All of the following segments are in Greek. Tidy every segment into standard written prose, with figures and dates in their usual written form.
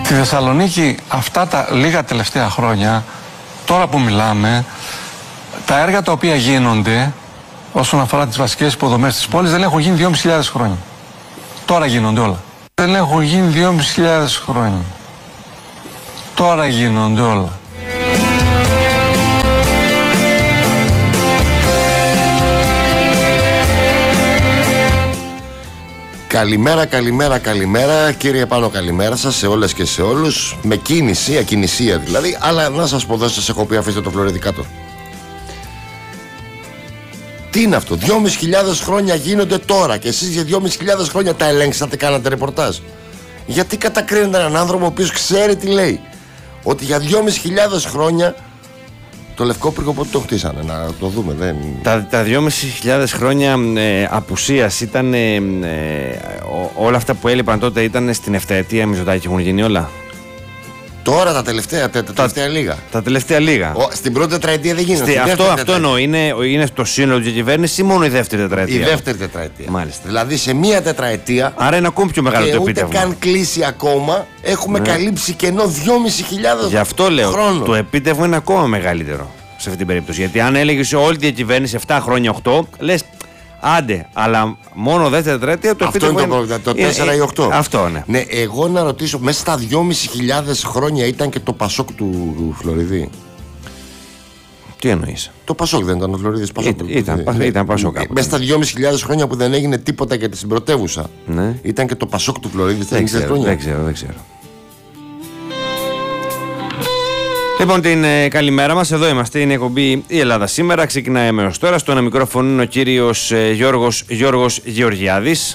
Στη Θεσσαλονίκη αυτά τα λίγα τελευταία χρόνια, τώρα που μιλάμε, τα έργα τα οποία γίνονται όσον αφορά τις βασικές υποδομές της πόλης δεν έχουν γίνει 2.500 χρόνια. Τώρα γίνονται όλα. Δεν έχουν γίνει 2.500 χρόνια. Τώρα γίνονται όλα. Καλημέρα, καλημέρα, καλημέρα. Κύριε Πάνο, καλημέρα σας σε όλες και σε όλους. Με κίνηση, ακινησία δηλαδή. Αλλά να σας πω, δεν σας έχω πει, αφήστε το φλωρίδι κάτω. Τι είναι αυτό, 2.500 χρόνια γίνονται τώρα και εσείς για 2.500 χρόνια τα ελέγξατε, κάνατε ρεπορτάζ? Γιατί κατακρίνετε έναν άνθρωπο ο οποίος ξέρει τι λέει? Ότι για 2.500 χρόνια το Λευκό Πύργο πότε το χτίσανε, να το δούμε, δεν... Τα 2.500 χρόνια απουσίας ήταν, όλα αυτά που έλειπαν τότε ήταν στην εφταετία Μητσοτάκη, έχουν γίνει όλα. Τώρα τα τελευταία λίγα. Τα τελευταία λίγα. Στην πρώτη τετραετία δεν γίνεται. Αυτό εννοώ. Είναι στο σύνολο της κυβέρνησης ή μόνο η δεύτερη τετραετία? Η δεύτερη τετραετία. Μάλιστα. Δηλαδή σε μία τετραετία. Άρα είναι ακόμη πιο μεγάλο το επίτευγμα. Και ούτε καν κλείσει ακόμα. Έχουμε καλύψει κενό 2.500 Γι' αυτό λέω. χρόνο. Το επίτευγμα είναι ακόμα μεγαλύτερο σε αυτή την περίπτωση. Γιατί αν έλεγε όλη τη διακυβέρνηση 7 χρόνια 8, λες άντε, αλλά μόνο δεύτερη τετραετία το επίτευγμα. Αυτό είναι το 4 ή 8. Αυτό, ναι. Ναι, εγώ να ρωτήσω, μέσα στα 2.500 χρόνια ήταν και το Πασόκ του Φλωριδί? Τι εννοείς? Το Πασόκ δεν ήταν ο Φλωριδής? Ήταν Πασόκ. Μέσα στα 2.500 χρόνια που δεν έγινε τίποτα για την πρωτεύουσα, ναι, ήταν και το Πασόκ του Φλωριδί? Δεν ξέρω. Λοιπόν, την καλημέρα μας, εδώ είμαστε, είναι η εκπομπή «Η Ελλάδα σήμερα», ξεκινάει έως τώρα. Στο ένα μικρόφωνο είναι ο κύριος Γιώργος Γεωργιάδης.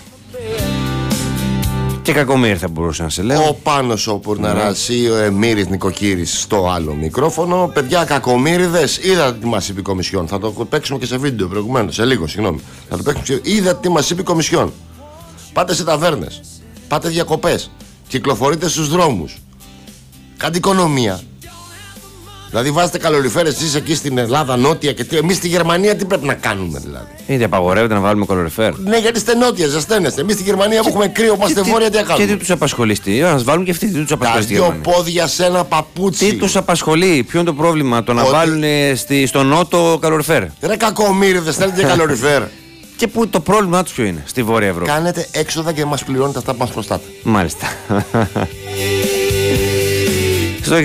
Και Κακομοίρη θα μπορούσα να σε λέω. Ο Πάνος ο Πουρναράς ή ο Εμμύρης Νικοκύρης στο άλλο μικρόφωνο. Παιδιά, κακομοίριδες, είδατε τι μας είπε η Κομισιόν. Θα το παίξουμε και σε βίντεο προηγουμένως, σε λίγο, συγγνώμη. Θα το παίξουμε. Είδατε τι μας είπε η Κομισιόν. Πάτε σε ταβέρνες, πάτε διακοπές, κυκλοφορείτε στους δρόμους, κάντε οικονομία. Δηλαδή βάζετε καλοριφέρες εσείς εκεί στην Ελλάδα νότια και εμείς στη Γερμανία τι πρέπει να κάνουμε δηλαδή? Ήδη απαγορεύεται να βάλουμε καλοριφέρ? Ναι, γιατί είστε νότια, ζεσταίνεστε. Εμείς στη Γερμανία που έχουμε κρύο, είμαστε βόρεια, τι κάνουμε? Και τι τους απασχολεί? Να μας βάλουν και αυτοί, τι τους απασχολεί? Τα δύο πόδια σε ένα παπούτσι. Τι τους απασχολεί, ποιο είναι το πρόβλημα? Το να βάλουν στο νότο καλοριφέρ? Ρε κακομοίριδες, θέλετε και καλοριφέρ? Και που το πρόβλημά τους ποιο είναι στη Βόρεια Ευρώπη? Κάνετε έξοδα και μας πληρώνετε αυτά που μας προστάτε. Μάλιστα. Στο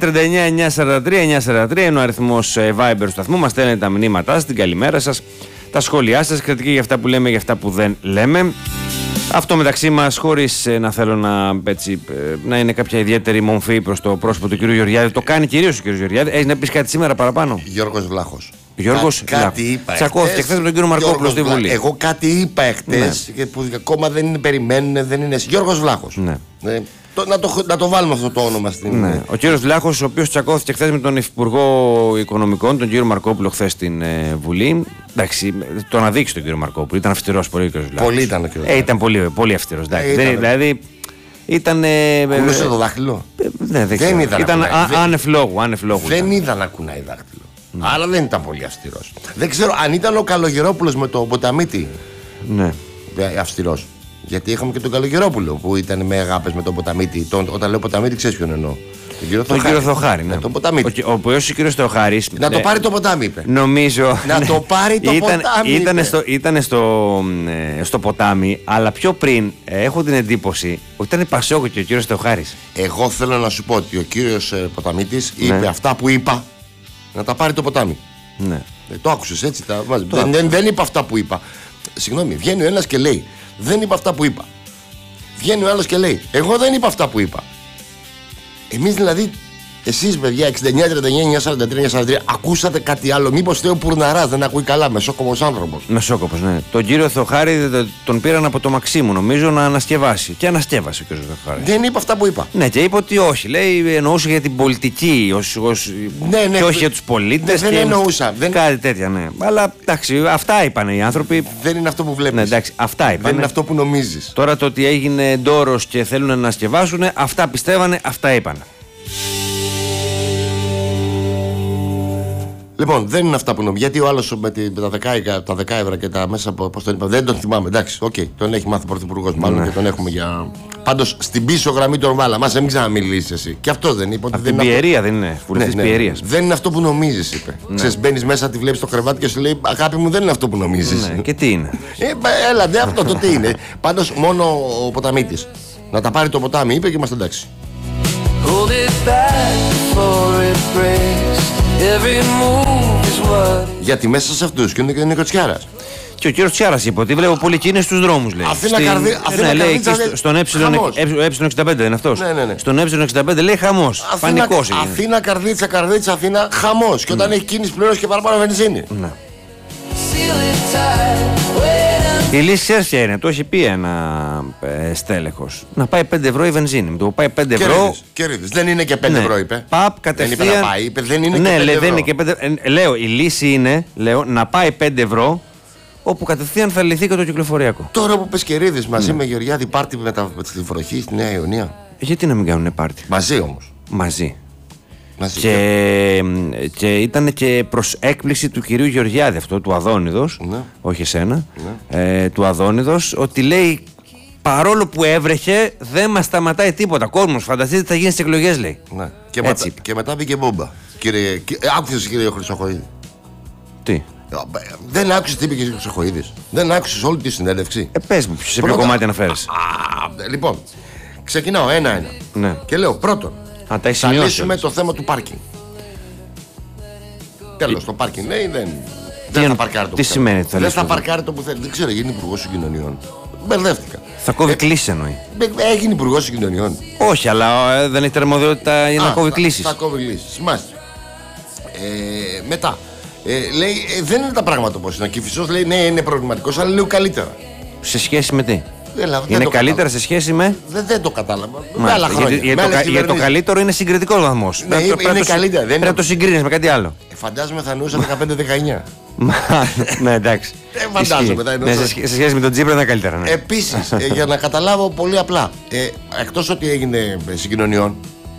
6939-943-943 είναι ο αριθμός Viber του σταθμού. Μας στέλνετε τα μηνύματά σας, την καλημέρα σας, τα σχόλιά σας, κριτική για αυτά που λέμε, για αυτά που δεν λέμε. Αυτό μεταξύ μας, χωρίς να θέλω να είναι κάποια ιδιαίτερη μομφή προς το πρόσωπο του κ. Γεωργιάδη. Το κάνει κυρίως ο κ. Γεωργιάδη. Έχεις να πεις κάτι σήμερα παραπάνω? Γιώργος Βλάχος. Κάτι είπα. Τσακώθηκε χθες με τον κύριο Μαρκόπουλο στη Βουλή. Εγώ κάτι είπα εχθές, ναι, που ακόμα δεν είναι, περιμένουν, δεν είναι. Γιώργος Βλάχος. Ναι. Να το βάλουμε αυτό το όνομα στην. Ναι. Ο κύριος Βλάχος, ο οποίος τσακώθηκε χθες με τον Υφυπουργό Οικονομικών, τον κύριο Μαρκόπουλο, χθες στην Βουλή. Εντάξει, τον αδείξει τον κύριο Μαρκόπουλο. Ήταν αυστηρός πολύ ο κύριος Βλάχος. Πολύ ήταν ο κύριος Βλάχος. Ήταν πολύ αυστηρός. Δηλαδή. Ήταν. Κούνησε το δάχτυλο. Δεν ήταν άνευ λόγου. Δεν είδα να κουνάει δάχτυλο. Άρα δεν ήταν πολύ αυστηρός. Δεν ξέρω αν ήταν ο Καλογερόπουλος με το Ποταμίτη. Ναι. Αυστηρός. Γιατί είχαμε και τον Καλογερόπουλο που ήταν με αγάπες με τον Ποταμίτη. Όταν λέω Ποταμίτη, ξέρεις ποιον εννοώ? Τον κύριο Θοχάρη. Ναι. Τον Ποταμίτη. Ο οποίος ο κύριος Θοχάρης. Να το πάρει το ποτάμι, είπε. Νομίζω. Να το πάρει το ποτάμι. Ήταν στο ποτάμι, αλλά πιο πριν έχω την εντύπωση ότι ήταν Πασόκο και ο κύριος Θοχάρης. Εγώ θέλω να σου πω ότι ο κύριος Ποταμίτης είπε αυτά που είπα. Να τα πάρει το ποτάμι. Ναι. Το άκουσες έτσι? Δεν είπα αυτά που είπα. Συγγνώμη, βγαίνει ο ένας και λέει δεν είπα αυτά που είπα. Βγαίνει ο άλλος και λέει εγώ δεν είπα αυτά που είπα. Εμείς δηλαδή, εσείς παιδιά 69-39-943-943 ακούσατε κάτι άλλο? Μήπως Θεό Πουρναράς δεν ακούει καλά? Μεσόκοπος άνθρωπος. Μεσόκοπος, ναι. Τον κύριο Θοχάρη τον πήραν από το Μαξίμου, νομίζω, να ανασκευάσει. Και ανασκεύασε ο κύριος Θοχάρη. Δεν είπα αυτά που είπα. Ναι, και είπε ότι όχι. Λέει, εννοούσε για την πολιτική ναι, και όχι για τους πολίτες. Δεν εννοούσα. Κάτι τέτοια, ναι. Αλλά εντάξει, αυτά είπαν οι άνθρωποι. Δεν είναι αυτό που βλέπεις. Ναι, εντάξει, αυτά είπαν. Δεν είναι αυτό που νομίζεις. Τώρα το ότι έγινε ντόρος και θέλουν να ανασκευάσουν, αυτά πιστεύανε, αυτά είπαν. Λοιπόν, δεν είναι αυτά που νομίζω. Γιατί ο άλλος με τα 10 ευρώ και τα μέσα από. Πώς τον είπα, δεν τον θυμάμαι. Εντάξει, τον έχει μάθει ο Πρωθυπουργός μάλλον και τον έχουμε για. Πάντως στην πίσω γραμμή τον βάλα. Μας μην ξαναμιλήσει εσύ. Και αυτό δεν είπε. Από την πιερία δεν είναι. Βουλευτής πιερίας. Δεν είναι αυτό που νομίζεις, είπε. Ξέρεις, μπαίνεις μέσα, τη βλέπεις στο κρεβάτι και σου λέει αγάπη μου, δεν είναι αυτό που νομίζεις. Ναι, και τι είναι. Έλα, αυτό το τι είναι. Πάντως μόνο ο ποταμίτης. Να τα πάρει το ποτάμι, είπε και είμαστε εντάξει. Γιατί μέσα σε αυτούς και είναι και ο Τσιάρας. Και ο κύριος Τσιάρας είπε ότι βλέπω πολλοί κίνηση στους δρόμους, λέει. Αθήνα Καρδίτσα. Στον Ε65 δεν είναι αυτός. Ναι. Στον Ε65 λέει χαμός. Πανικός έγινε. Αθήνα Καρδίτσα, Αθήνα χαμός. Και όταν έχει κίνηση πλήρως και παραπάνω βενζίνη. Ναι. Η λύση ξέρεις ποια είναι, το έχει πει ένα στέλεχος. Να πάει 5 ευρώ η βενζίνη. Το πάει 5 ευρώ. Κέρδης. Δεν είναι και 5 ευρώ, είπε. Παπ, κατευθείαν. Δεν είπε να πάει, είπε δεν είναι και 5 ευρώ. Δεν είναι και 5 ευρώ. Λέω, η λύση είναι να πάει 5 ευρώ, όπου κατευθείαν θα λυθεί και το κυκλοφοριακό. Τώρα που πες Κερίδης μαζί με Γεωργιάδη πάρτι με τη βροχή στη Νέα Ιωνία. Γιατί να μην κάνουν πάρτι. Μαζί όμως. Μαζί. Και ήταν και προς έκπληξη του κυρίου Γεωργιάδη αυτό, του Αδόνιδος, όχι εσένα, του Αδόνιδος, ότι λέει παρόλο που έβρεχε δεν μας σταματάει τίποτα. Κόσμος, φανταστείτε τι θα γίνει στις εκλογές, λέει. Ναι. Και μετά μπήκε μπόμπα. Άκουσες κύριε Χρυσοχοΐδη. Τι. Δεν άκουσες τι είπε και ο Χρυσοχοΐδης. Δεν άκουσες όλη τη συνέντευξη. Πες μου, σε ποιο κομμάτι αναφέρεσαι. Λοιπόν, ξεκινάω ένα-ένα. Ναι. Και λέω πρώτον. Θα λύσουμε το θέμα του πάρκινγκ. Τέλος, το πάρκινγκ λέει δεν θα παρκάρει το που θέλει. Τι σημαίνει θα δεν θα παρκάρει το που θέλει. Δεν ξέρω, γίνει υπουργός συγκοινωνιών. Μπερδεύτηκα. Θα κόβει κλήσεις εννοεί. Έγινε υπουργός συγκοινωνιών. Όχι, αλλά δεν έχει αρμοδιότητα για να κόβει κλήσεις. Θα κόβει κλήσεις. Μάλιστα. Μετά. Λέει δεν είναι τα πράγματα όπως είναι. Ο Κηφισός λέει ναι, είναι προβληματικός, αλλά λέω καλύτερα. Σε σχέση με τι. Είναι καλύτερα σε σχέση με. Δεν το κατάλαβα. Με άλλα χρόνια. Για το καλύτερο είναι συγκριτικός βαθμός. Ναι, είναι καλύτερα. Πρέπει να το συγκρίνεις με κάτι άλλο. Φαντάζομαι θα εννοούσα 15-19. Ναι, εντάξει. Φαντάζομαι θα εννοούσα. Σε σχέση με τον Τσίπρα είναι καλύτερα. Επίσης, για να καταλάβω πολύ απλά, εκτός ότι έγινε συγκοινωνιών,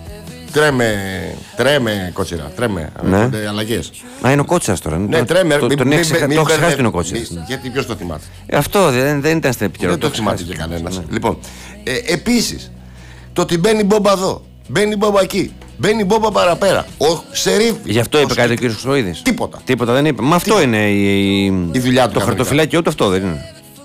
τρέμε κότσιρα, αλλαγές. Α, είναι ο Κότσιρας τώρα. Ναι, τρέμε. Το έχω ξεχάσει είναι ο Κότσιρας. Γιατί ποιος το θυμάται. Αυτό δεν ήταν στην επικαιρότητα. Δεν το θυμάται και κανένας. Λοιπόν, επίσης, το ότι μπαίνει μπόμπα εδώ, μπαίνει μπόμπα εκεί, μπαίνει μπόμπα παραπέρα. Ο Σερίφης. Γι' αυτό είπε κάτι ο κ. Χρυσοχοΐδης. Τίποτα δεν είπε. Μα αυτό είναι η δουλειά του. Το χαρτοφυλάκιό του αυτό δεν είναι.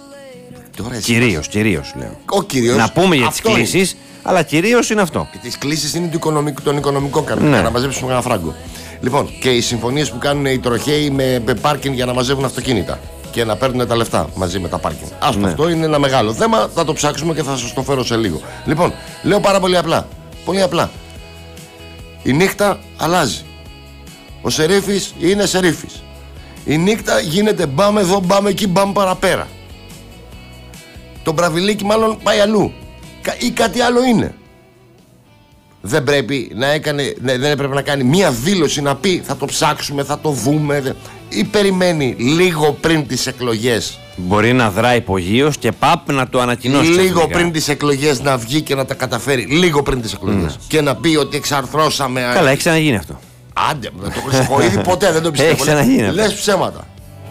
Κυρίως λέω. Να πούμε για τις κλήσεις. Αλλά κυρίως είναι αυτό. Τις κλήσεις είναι των οικονομικών κανόνων. Για να μαζέψουμε ένα φράγκο. Λοιπόν, και οι συμφωνίες που κάνουν οι τροχαίοι με πάρκινγκ για να μαζεύουν αυτοκίνητα και να παίρνουν τα λεφτά μαζί με τα πάρκινγκ. Αυτό είναι ένα μεγάλο θέμα. Θα το ψάξουμε και θα σας το φέρω σε λίγο. Λοιπόν, λέω πάρα πολύ απλά. Πολύ απλά. Η νύχτα αλλάζει. Ο Σερίφης είναι Σερίφης. Η νύχτα γίνεται μπάμε εδώ, μπάμε εκεί, μπάμε παραπέρα. Το Μπραβιλίκι μάλλον πάει αλλού. Ή κάτι άλλο είναι. Δεν πρέπει να δεν έπρεπε να κάνει μία δήλωση να πει θα το ψάξουμε, θα το δούμε, ή περιμένει λίγο πριν τις εκλογές. Μπορεί να δράει υπογείως και παπ να το ανακοινώσει. Λίγο πριν τις εκλογές να βγει και να τα καταφέρει. Λίγο πριν τις εκλογές. Και να πει ότι εξαρθρώσαμε. Καλά, έχει ξαναγίνει αυτό. Άντε, το Χρυσοχοΐδη ποτέ δεν το πιστεύω. Έχει ξαναγίνει. Λες ψέματα.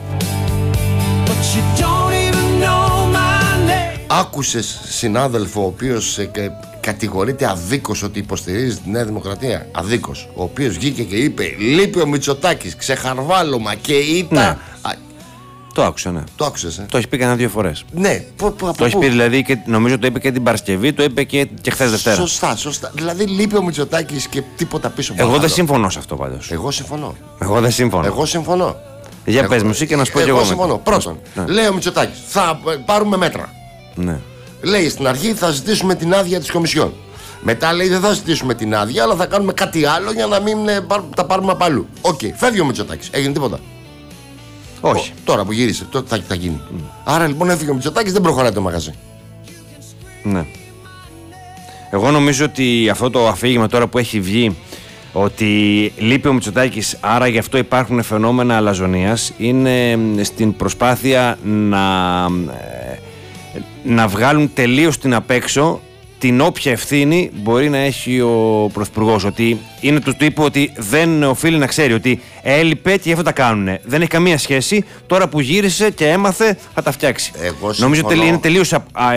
Άκουσες συνάδελφο ο οποίος κατηγορείται αδίκως ότι υποστηρίζει τη Νέα Δημοκρατία. Αδίκως. Ο οποίος βγήκε και είπε λείπει ο Μητσοτάκης, ξεχαρβάλωμα και ήττα. Ναι. Το άκουσα, ναι. Το άκουσες, Το έχει πει κανένα 2 φορές. Ναι. Το έχει πει δηλαδή και νομίζω το είπε και την Παρασκευή, το είπε και χθες Δευτέρα. Σωστά. Δηλαδή λείπει ο Μητσοτάκης και τίποτα πίσω. Εγώ δεν συμφωνώ σε αυτό πάντως. Εγώ συμφωνώ. Εγώ συμφωνώ. Για πες μου εσύ και να σου πω και εγώ. Εγώ συμφωνώ. Πρώτον, λέει ο Μητσοτάκης, θα πάρουμε μέτρα. Ναι. Λέει στην αρχή θα ζητήσουμε την άδεια της Κομισιόν. Μετά λέει δεν θα ζητήσουμε την άδεια, αλλά θα κάνουμε κάτι άλλο για να μην τα πάρουμε από αλλού. Οκ, φεύγει ο Μητσοτάκης. Έγινε τίποτα? Όχι. Τώρα που γύρισε, τότε θα γίνει. Άρα λοιπόν έφυγε ο Μητσοτάκης, δεν προχωράει το μαγαζί. Ναι. Εγώ νομίζω ότι αυτό το αφήγημα τώρα που έχει βγει, ότι λείπει ο Μητσοτάκης, άρα γι' αυτό υπάρχουν φαινόμενα αλαζονίας, είναι στην προσπάθεια να βγάλουν τελείως την απ' έξω την όποια ευθύνη μπορεί να έχει ο Πρωθυπουργός. Ότι είναι του τύπου ότι δεν οφείλει να ξέρει ότι έλειπε και γι' αυτό τα κάνουνε. Δεν έχει καμία σχέση. Τώρα που γύρισε και έμαθε θα τα φτιάξει. Νομίζω ότι είναι τελείως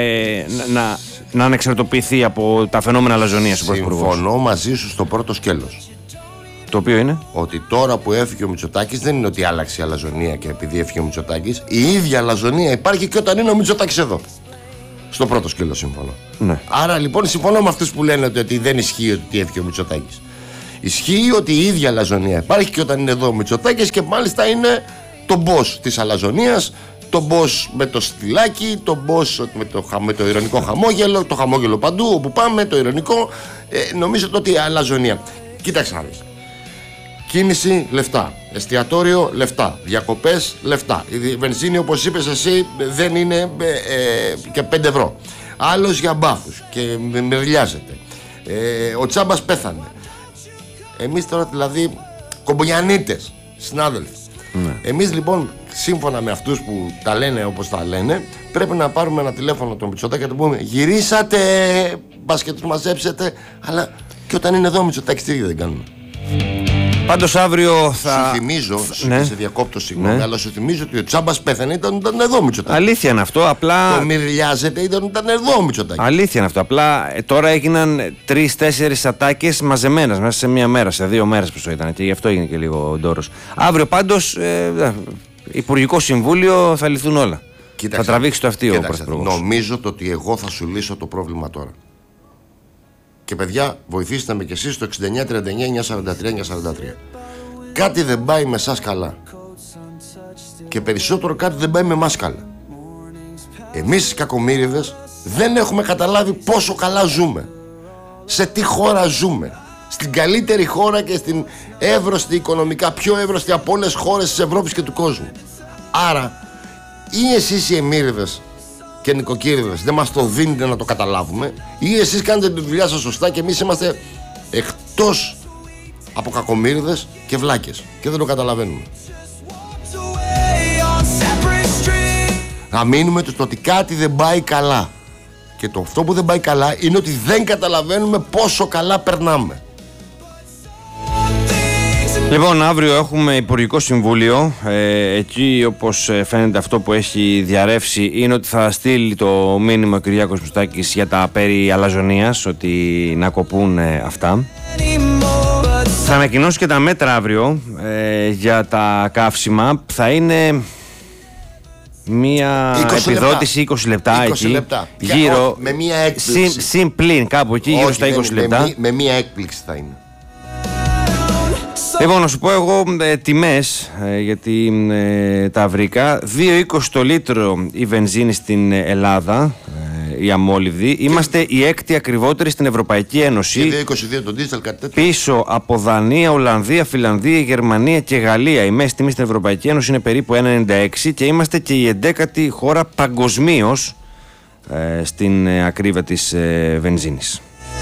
να ανεξαρτοποιηθεί από τα φαινόμενα αλαζονίας ο Πρωθυπουργός. Συμφωνώ μαζί σου στο πρώτο σκέλος. Το οποίο είναι ότι τώρα που έφυγε ο Μητσοτάκης δεν είναι ότι άλλαξε η αλαζονία και επειδή έφυγε ο Μητσοτάκης, η ίδια αλαζονία υπάρχει και όταν είναι ο Μητσοτάκης εδώ. Στο πρώτο σκέλος συμφωνώ. Ναι. Άρα λοιπόν συμφωνώ με αυτούς που λένε ότι δεν ισχύει ότι έφυγε ο Μητσοτάκης. Ισχύει ότι η ίδια αλαζονία υπάρχει και όταν είναι εδώ ο Μητσοτάκης και μάλιστα είναι το boss της αλαζονίας, το boss με το στυλάκι, το boss με το ειρωνικό χαμόγελο, το χαμόγελο παντού όπου πάμε, το ειρωνικό. Νομίζω ότι η αλαζονία. Κοίταξε να δεις. Κίνηση λεφτά, εστιατόριο λεφτά, διακοπές λεφτά. Η βενζίνη όπως είπες εσύ δεν είναι και 5 ευρώ. Άλλος για μπάφους και μυρλιάζεται. Ο Τσάμπας πέθανε. Εμείς τώρα δηλαδή κομπογιανίτες, συνάδελφοι. Εμείς λοιπόν σύμφωνα με αυτούς που τα λένε όπως τα λένε πρέπει να πάρουμε ένα τηλέφωνο τον Μητσοτάκη και να του πούμε γυρίσατε, μπας και τους μαζέψετε. Αλλά και όταν είναι εδώ ο Μητσοτάκης τι δεν κάνουμε. Πάντως αύριο θα. Σου θυμίζω, ναι. Σε διακόπτω συγγνώμη, ναι. Αλλά σου θυμίζω ότι ο Τσάμπας πέθανε ήταν εδώ Μητσοτάκη. Αλήθεια είναι αυτό, απλά. Το μυρλιάζεται ήταν εδώ Μητσοτάκη. Αλήθεια είναι αυτό, απλά τώρα έγιναν 3-4 ατάκες μαζεμένες μέσα σε μία μέρα, σε 2 μέρες που ήταν και γι' αυτό έγινε και λίγο ντόρος. Αύριο πάντως, Υπουργικό Συμβούλιο θα λυθούν όλα. Κοίταξε, θα τραβήξει το αυτίο ο Πρωθυπουργός. Νομίζω ότι εγώ θα σου λύσω το πρόβλημα τώρα. Και παιδιά, βοηθήστε με κι εσείς στο 69-39-943-943. Κάτι δεν πάει με εσάς καλά. Και περισσότερο κάτι δεν πάει με εμάς καλά. Εμείς οι κακομοίριδες δεν έχουμε καταλάβει πόσο καλά ζούμε. Σε τι χώρα ζούμε. Στην καλύτερη χώρα και στην εύρωστη οικονομικά, πιο εύρωστη από όλες τις χώρες της Ευρώπης και του κόσμου. Άρα, ή εσείς οι εμμύριδες και νοικοκύριδες δεν μας το δίνετε να το καταλάβουμε, ή εσείς κάνετε τη δουλειά σας σωστά και εμείς είμαστε εκτός από κακομοίριδες και βλάκες και δεν το καταλαβαίνουμε. Να μείνουμε στο ότι κάτι δεν πάει καλά. Και το αυτό που δεν πάει καλά είναι ότι δεν καταλαβαίνουμε πόσο καλά περνάμε. Λοιπόν, αύριο έχουμε Υπουργικό Συμβούλιο. Εκεί, όπως φαίνεται, αυτό που έχει διαρρεύσει είναι ότι θα στείλει το μήνυμα ο Κυριάκος Μητσοτάκης για τα περί αλαζονίας, ότι να κοπούν αυτά. Θα ανακοινώσει και τα μέτρα αύριο για τα καύσιμα. Θα είναι μία επιδότηση 20 λεπτά εκεί. Γύρω, με μία έκπληξη. Συμπλήν κάπου εκεί, γύρω στα 20 λεπτά. Με μία έκπληξη θα είναι. Λοιπόν, να σου πω εγώ τιμές, γιατί τα βρήκα. 2,20 το λίτρο η βενζίνη στην Ελλάδα, η αμόλυβδη. Είμαστε η έκτη ακριβότερη στην Ευρωπαϊκή Ένωση. Και 2,22 το ντίζελ, κάτι τέτοιο. Πίσω από Δανία, Ολλανδία, Φιλανδία, Γερμανία και Γαλλία. Η μέση τιμή στην Ευρωπαϊκή Ένωση είναι περίπου 1,96 και είμαστε και η 11η χώρα παγκοσμίως στην ακρίβεια της βενζίνης.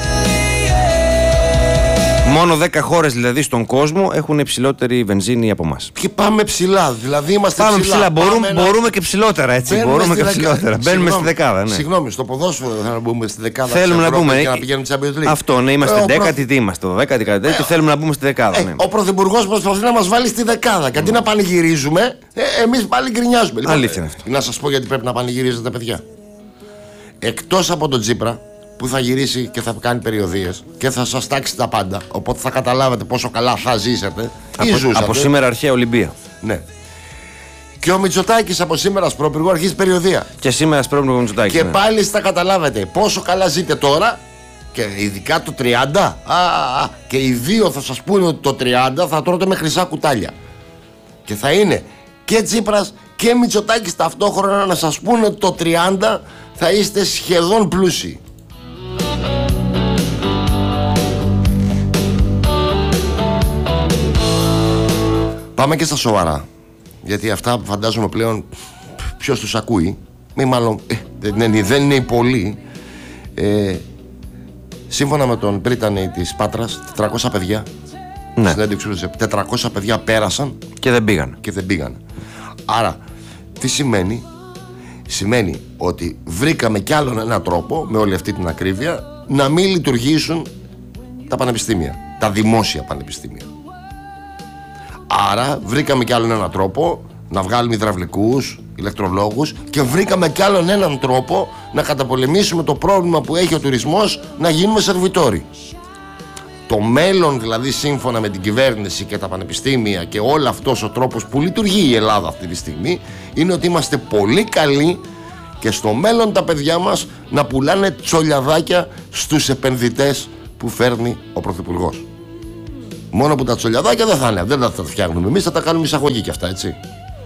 Μόνο 10 χώρες δηλαδή στον κόσμο έχουν υψηλότερη βενζίνη από εμάς. Και πάμε ψηλά, δηλαδή είμαστε πάμε ψηλά. Μπορούμε και ψηλότερα, έτσι. Μπορούμε και ψηλότερα. Μπαίνουμε στη δεκάδα. Ναι. Συγγνώμη, στο ποδόσφαιρο δεν θέλουμε να μπούμε στη δεκάδα. Θέλουμε να μπούμε. Και να πηγαίνουμε στη Champions League. Αυτό, ναι, είμαστε 10η, τι είμαστε, 12η, κάτι τέτοιο. Θέλουμε να μπούμε στη δεκάδα. Ναι. Ο Πρωθυπουργός προσπαθεί να μας βάλει στη δεκάδα. Και αντί να πανηγυρίζουμε, εμείς πάλι γκρινιάζουμε. Αλήθεια είναι αυτό. Να σας πω γιατί πρέπει να πανηγυρίζετε, παιδιά. Εκτός από τον Τσίπρα, που θα γυρίσει και θα κάνει περιοδίες και θα σας τάξει τα πάντα. Οπότε θα καταλάβετε πόσο καλά θα ζήσετε. Από σήμερα αρχαία Ολυμπία. Ναι. Και ο Μητσοτάκης από σήμερα πρόπυργο αρχίζει περιοδία. Και σήμερα πρόπυργο Μητσοτάκης. Και ναι. Πάλι θα καταλάβετε πόσο καλά ζείτε τώρα. Και ειδικά το 30. Και οι δύο θα σας πούνε ότι το 30 θα τρώτε με χρυσά κουτάλια. Και θα είναι και Τσίπρας και Μητσοτάκης ταυτόχρονα να σας πούνε ότι το 30 θα είστε σχεδόν πλούσιοι. Πάμε και στα σοβαρά. Γιατί αυτά φαντάζομαι πλέον ποιος τους ακούει. Μάλλον δεν είναι πολλοί. Σύμφωνα με τον πρίτανη της Πάτρας, 400 παιδιά. Ναι. Συνέντευξη, 400 παιδιά πέρασαν και δεν πήγαν. Άρα, τι σημαίνει? Σημαίνει ότι βρήκαμε κι άλλον έναν τρόπο, με όλη αυτή την ακρίβεια, να μην λειτουργήσουν τα πανεπιστήμια, τα δημόσια πανεπιστήμια. Άρα βρήκαμε κι άλλον έναν τρόπο να βγάλουμε υδραυλικούς, ηλεκτρολόγους και βρήκαμε κι άλλον έναν τρόπο να καταπολεμήσουμε το πρόβλημα που έχει ο τουρισμός, να γίνουμε σερβιτόροι. Το μέλλον δηλαδή, σύμφωνα με την κυβέρνηση και τα πανεπιστήμια και όλο αυτός ο τρόπος που λειτουργεί η Ελλάδα αυτή τη στιγμή, είναι ότι είμαστε πολύ καλοί και στο μέλλον τα παιδιά μας να πουλάνε τσολιαδάκια στους επενδυτές που φέρνει ο Πρωθυπουργός. Μόνο που τα τσολιαδάκια δεν θα είναι, δεν θα τα φτιάχνουμε εμείς, θα τα κάνουμε εισαγωγή και αυτά, έτσι.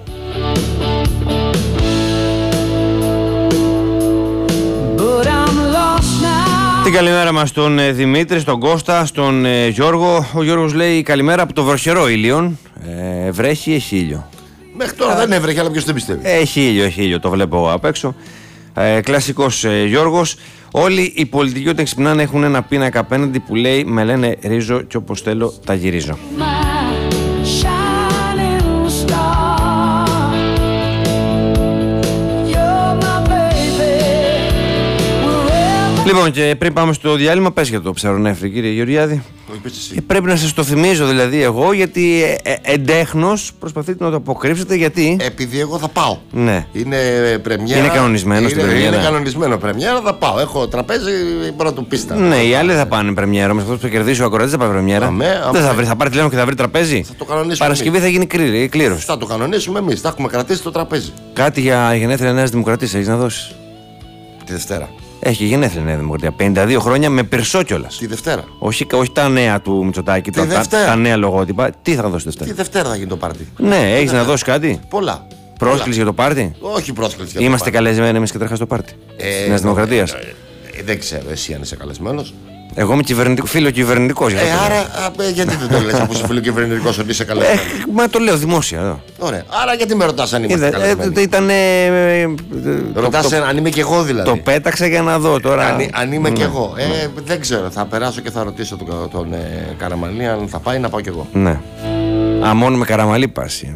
Την καλημέρα μας στον Δημήτρη, στον Κώστα, στον Γιώργο. Ο Γιώργος λέει καλημέρα από το βροχερό Ήλιον. Βρέχει, έχει ήλιο. Μέχρι τώρα δεν έβρεχε, αλλά ποιος δεν πιστεύει. Έχει ήλιο, το βλέπω απ' έξω. Κλασικός Γιώργος. Όλοι οι πολιτικοί όταν ξυπνάνε έχουν ένα πίνακα απέναντι που λέει με λένε ρίζω και όπως θέλω τα γυρίζω. Λοιπόν, και πριν πάμε στο διάλειμμα, πες για το ψαρονέφρι, κύριε Γεωργιάδη. Πρέπει να σας το θυμίζω δηλαδή εγώ, γιατί εντέχνος προσπαθείτε να το αποκρύψετε, γιατί. Επειδή εγώ θα πάω. Ναι. Είναι πρεμιέρα. Είναι κανονισμένο στην πρεμιέρα. Είναι κανονισμένο πρεμιέρα, θα πάω. Έχω τραπέζι πρώτου πίστα. Ναι, οι άλλοι θα πάνε πρεμιέρα. Με αυτό που θα κερδίσει ο ακροατής θα πάει πρεμιέρα. Δεν θα βρει, θα πάρει τηλέφωνο και θα βρει τραπέζι. Θα το κανονίσουμε. Παρασκευή θα γίνει κλήρωση. Θα το κανονίσουμε εμείς. Θα έχουμε κρατήσει το τραπέζι. Κάτι για γενέθλια Νέας Δημοκρατίας έχεις να δώσεις? Τη Δευτέρα. Έχει γενέθλια Νέα Δημοκρατία. 52 χρόνια με πυρσό κιόλας. Τη Δευτέρα. Όχι τα νέα του Μητσοτάκη, τα νέα λογότυπα. Τι θα δώσει Δευτέρα? Τη Δευτέρα θα γίνει το πάρτι. Ναι, έχεις να δώσει κάτι? Πολλά. Πρόσκληση για το πάρτι? Όχι πρόσκληση για το Είμαστε καλεσμένοι εμείς καταρχάς στο πάρτι της Νέας Δημοκρατίας. Δεν ξέρω, εσύ αν είσαι καλεσμένος. Εγώ είμαι φιλοκυβερνητικός. Άρα γιατί δεν το λες που είσαι φιλοκυβερνητικός ότι είσαι καλεσμένος? Μα το λέω δημόσια εδώ. Ωραία. Άρα γιατί με ρωτάς αν είμαστε καλεσμένοι? Ρωτάς αν είμαι κι εγώ δηλαδή. Το πέταξα για να δω τώρα. Αν είμαι κι εγώ. Δεν ξέρω. Θα περάσω και θα ρωτήσω τον Καραμανλή αν θα πάει, να πάω κι εγώ. Ναι. Μόνο με Καραμανλή πάση.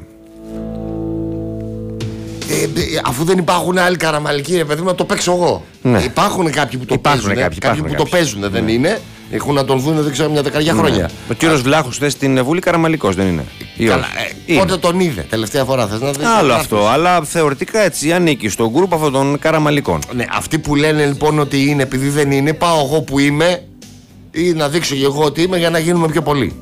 Αφού δεν υπάρχουν άλλοι καραμαλικοί, ρε παιδί μου, να το παίξω εγώ. Ναι. Υπάρχουν κάποιοι που το παίζουν. Κάποιοι που το παίζουν, δεν είναι. Έχουν να τον δουν, δεν ξέρω, μια δεκαριά χρόνια. Ο κύριος Βλάχος χθες στην Βουλή καραμαλικός, δεν είναι? Καλά, πότε τον είδε, τελευταία φορά θες να δεις? Άλλο αυτό, αλλά θεωρητικά έτσι ανήκει στον γκρουπ αυτών των καραμαλικών. Ναι, αυτοί που λένε λοιπόν ότι είναι επειδή δεν είναι, πάω εγώ που είμαι ή να δείξω και εγώ ότι είμαι για να γίνουμε πιο πολλοί.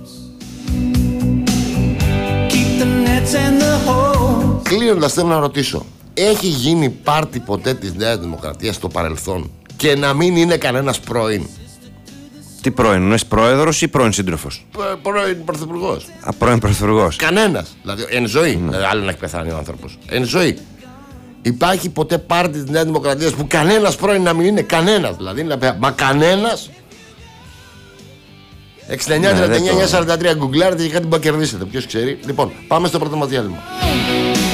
Κλείνοντας, θέλω να ρωτήσω, έχει γίνει πάρτι ποτέ της Νέας Δημοκρατίας στο παρελθόν και να μην είναι κανένας πρώην? Τι πρώην, εννοείς πρόεδρος ή πρώην σύντροφος? Πρώην πρωθυπουργός. Πρώην πρωθυπουργός. Κανένας. Δηλαδή, εν ζωή. Άλλο να έχει πεθάνει ο άνθρωπος. Εν ζωή. Υπάρχει ποτέ πάρτι της Νέας Δημοκρατίας που κανένας πρώην να μην είναι? Κανένας. Δηλαδή, μα κανένας. 69-39-43 γκουγκλάρετε και κάτι που κερδίσετε. Ποιος ξέρει. Λοιπόν, πάμε στο πρώτο μας διάλειμμα.